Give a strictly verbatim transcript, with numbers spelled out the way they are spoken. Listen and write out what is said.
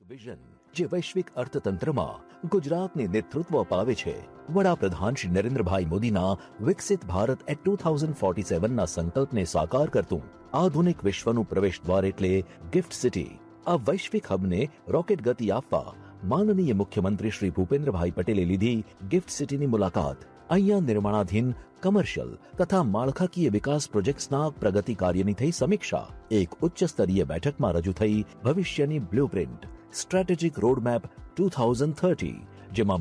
Vision જે વૈશ્વિક અર્થતંત્રમાં ગુજરાતને નેતૃત્વ અપાવે છે. વડાપ્રધાન શ્રી નરેન્દ્રભાઈ મોદીના વિકસિત Bharat at two thousand forty સેવનના સંકલ્પને સાકાર કરતું આધુનિક વિશ્વનું પ્રવેશ દ્વાર એટલે ગિફ્ટ સિટી. આ વૈશ્વિક હબને રોકેટ ગતિ આપવા માનનીય મુખ્યમંત્રી શ્રી ભૂપેન્દ્રભાઈ પટેલે લીધી ગિફ્ટ સિટીની મુલાકાત. અહીંયા નિર્માણાધીન કમર્શિયલ તથા માળખાકીય વિકાસ પ્રોજેક્ટ્સના પ્રગતિ કાર્યની થઈ સમીક્ષા. એક ઉચ્ચ સ્તરીય બેઠકમાં રજૂ થઈ ભવિષ્યની blueprint strategic roadmap two thousand thirty, જેમાં